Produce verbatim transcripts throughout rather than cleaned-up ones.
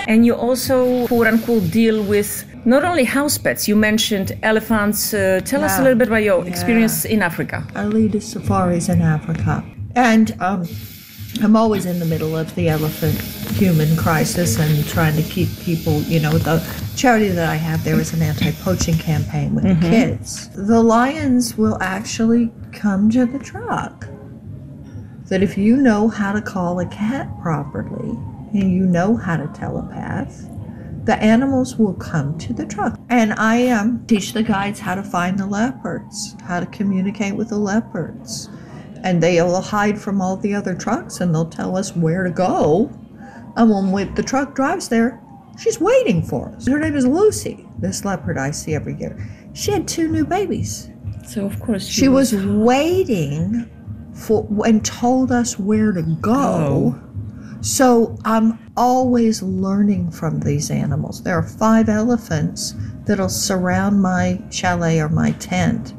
And you also, quote unquote, deal with not only house pets, you mentioned elephants. Uh, tell yeah. us a little bit about your yeah. experience in Africa. I lead the safaris in Africa. And um, I'm always in the middle of the elephant-human crisis and trying to keep people, you know, the charity that I have there is an anti-poaching campaign with mm-hmm. the kids. The lions will actually come to the truck. That if you know how to call a cat properly and you know how to telepath, the animals will come to the truck. And I um, teach the guides how to find the leopards, how to communicate with the leopards. And they'll hide from all the other trucks and they'll tell us where to go. And when we, the truck drives there, she's waiting for us. Her name is Lucy, this leopard I see every year. She had two new babies. So of course she, she was, was waiting for and told us where to go. Oh. So I'm always learning from these animals. There are five elephants that'll surround my chalet or my tent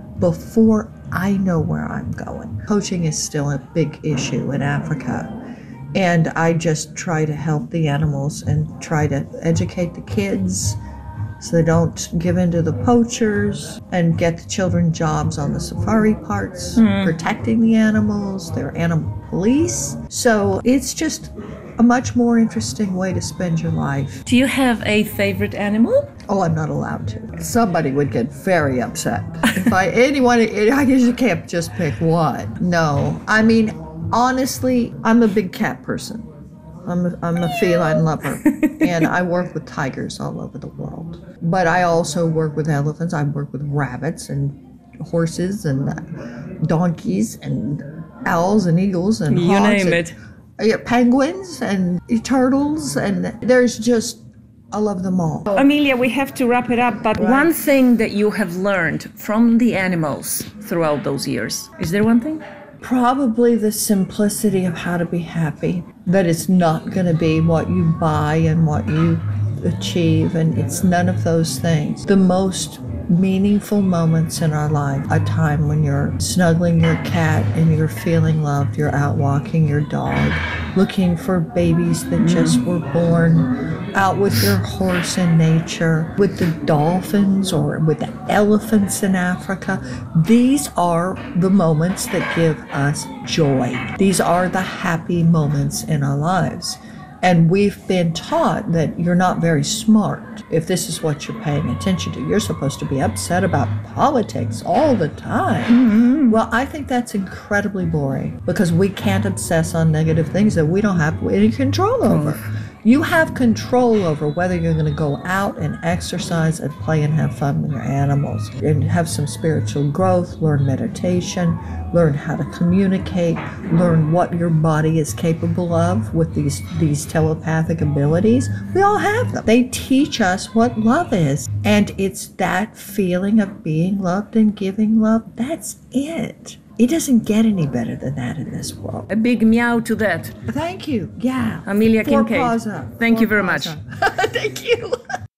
before I know where I'm going. Poaching is still a big issue in Africa. And I just try to help the animals and try to educate the kids so they don't give in to the poachers and get the children jobs on the safari parks, mm. protecting the animals. They're animal police. So it's just a much more interesting way to spend your life. Do you have a favorite animal? Oh, I'm not allowed to. Somebody would get very upset. If I, anyone, I usually can't just pick one. No, I mean, honestly, I'm a big cat person. I'm a, I'm a feline lover, and I work with tigers all over the world. But I also work with elephants. I work with rabbits and horses and donkeys and owls and eagles and you hogs name and, it. Yeah, penguins and turtles, and there's just, I love them all. Amelia, we have to wrap it up, but right. one thing that you have learned from the animals throughout those years, is there one thing? Probably the simplicity of how to be happy, that it's not going to be what you buy and what you achieve, and it's none of those things. The most meaningful moments in our life, a time when you're snuggling your cat and you're feeling loved, you're out walking your dog, looking for babies that just were born, out with your horse in nature, with the dolphins or with the elephants in Africa. These are the moments that give us joy. These are the happy moments in our lives. And we've been taught that you're not very smart if this is what you're paying attention to. You're supposed to be upset about politics all the time. Mm-hmm. Well, I think that's incredibly boring because we can't obsess on negative things that we don't have any control over. You have control over whether you're going to go out and exercise and play and have fun with your animals and have some spiritual growth, learn meditation, learn how to communicate, learn what your body is capable of with these, these telepathic abilities. We all have them. They teach us what love is. And it's that feeling of being loved and giving love. That's it. It doesn't get any better than that in this world. A big meow to that. Thank you. Yeah. Amelia Four Kincaid. paws up. Thank Four you very paws much. Thank you.